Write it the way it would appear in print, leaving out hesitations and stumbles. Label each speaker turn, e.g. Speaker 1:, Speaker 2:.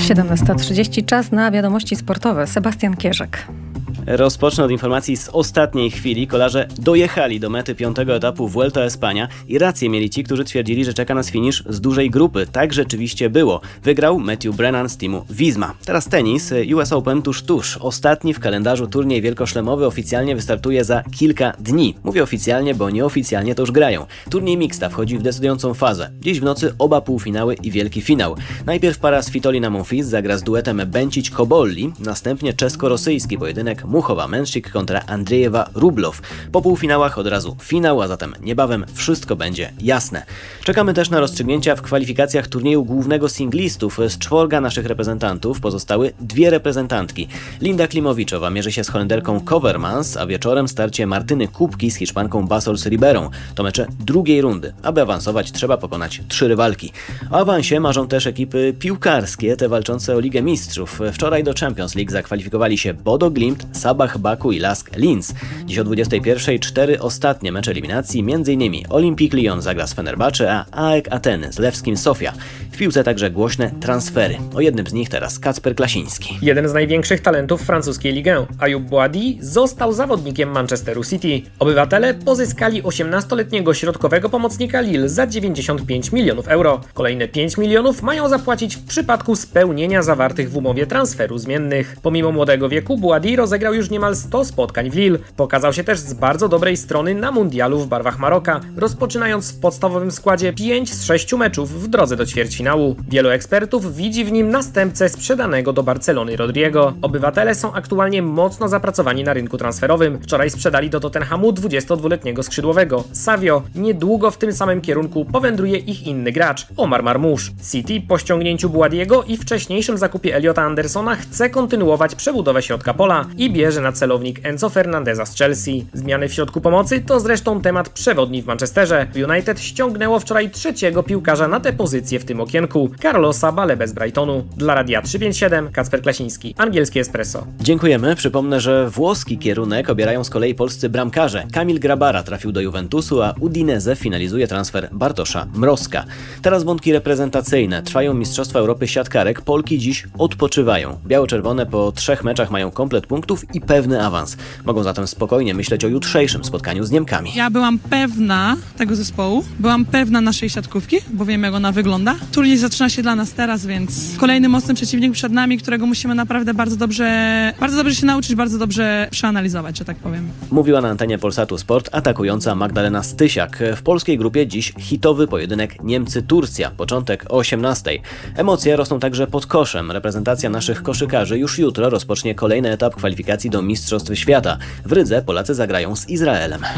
Speaker 1: 17:30, czas na wiadomości sportowe. Sebastian Kierzek.
Speaker 2: Rozpocznę od informacji z ostatniej chwili. Kolarze dojechali do mety 5. etapu Vuelta a España i rację mieli ci, którzy twierdzili, że czeka nas finisz z dużej grupy. Tak rzeczywiście było. Wygrał Matthew Brennan z teamu Visma. Teraz tenis. US Open tuż. Ostatni w kalendarzu turniej wielkoszlemowy oficjalnie wystartuje za kilka dni. Mówię oficjalnie, bo nieoficjalnie to już grają. Turniej mixta wchodzi w decydującą fazę. Dziś w nocy oba półfinały i wielki finał. Najpierw para Svitolina Monfils zagra z duetem Bencic-Cobolli, następnie czesko-rosyjski pojedynek Muchowa-Męsczyk kontra Andrzejewa-Rublow. Po półfinałach od razu finał, a zatem niebawem wszystko będzie jasne. Czekamy też na rozstrzygnięcia w kwalifikacjach turnieju głównego singlistów. Z czworga naszych reprezentantów pozostały dwie reprezentantki. Linda Klimowiczowa mierzy się z Holenderką Kovermans, a wieczorem starcie Martyny Kubki z Hiszpanką Basols Riberą. To mecze drugiej rundy. Aby awansować, trzeba pokonać 3 rywalki. O awansie marzą też ekipy piłkarskie, te walczące o Ligę Mistrzów. Wczoraj do Champions League zakwalifikowali się Bodo Glimt, Sabah Baku i Lask Linz. Dziś o 21:00 4 ostatnie mecze eliminacji, m.in. Olympique Lyon zagra z Fenerbahce, a AEK Ateny z Lewskim Sofia. W piłce także głośne transfery. O jednym z nich teraz Kacper Klasiński.
Speaker 3: Jeden z największych talentów francuskiej Ligue 1, Ayoub Boadi, został zawodnikiem Manchesteru City. Obywatele pozyskali 18-letniego środkowego pomocnika Lille za 95 milionów euro. Kolejne 5 milionów mają zapłacić w przypadku spełnienia zawartych w umowie transferu zmiennych. Pomimo młodego wieku Boadi rozegrał już niemal 100 spotkań w Lille. Pokazał się też z bardzo dobrej strony na mundialu w barwach Maroka, rozpoczynając w podstawowym składzie 5 z 6 meczów w drodze do ćwierćfinału. Wielu ekspertów widzi w nim następcę sprzedanego do Barcelony Rodrigo. Obywatele są aktualnie mocno zapracowani na rynku transferowym. Wczoraj sprzedali do Tottenhamu 22-letniego skrzydłowego Savio. Niedługo w tym samym kierunku powędruje ich inny gracz, Omar Marmoush. City po ściągnięciu Boadiego i wcześniejszym zakupie Eliota Andersona chce kontynuować przebudowę środka pola i bierze na celownik Enzo Fernandeza z Chelsea. Zmiany w środku pomocy to zresztą temat przewodni w Manchesterze. United ściągnęło wczoraj trzeciego piłkarza na tę pozycję w tym okienku, Carlosa Balebę z Brightonu. Dla Radia 357 Kacper Klasiński, Angielskie Espresso.
Speaker 2: Dziękujemy. Przypomnę, że włoski kierunek obierają z kolei polscy bramkarze. Kamil Grabara trafił do Juventusu, a Udinese finalizuje transfer Bartosza Mrozka. Teraz wątki reprezentacyjne. Trwają Mistrzostwa Europy siatkarek. Polki dziś odpoczywają. Biało-czerwone po 3 meczach mają komplet punktów i pewny awans. Mogą zatem spokojnie myśleć o jutrzejszym spotkaniu z Niemkami.
Speaker 4: Ja byłam pewna tego zespołu, byłam pewna naszej siatkówki, bo wiem, jak ona wygląda. Turniej zaczyna się dla nas teraz, więc kolejny mocny przeciwnik przed nami, którego musimy naprawdę bardzo dobrze się nauczyć, bardzo dobrze przeanalizować, że tak powiem.
Speaker 2: Mówiła na antenie Polsatu Sport atakująca Magdalena Stysiak. W polskiej grupie dziś hitowy pojedynek Niemcy-Turcja. Początek o 18:00. Emocje rosną także pod koszem. Reprezentacja naszych koszykarzy już jutro rozpocznie kolejny etap kwalifikacji do Mistrzostw Świata. W Rydze Polacy zagrają z Izraelem.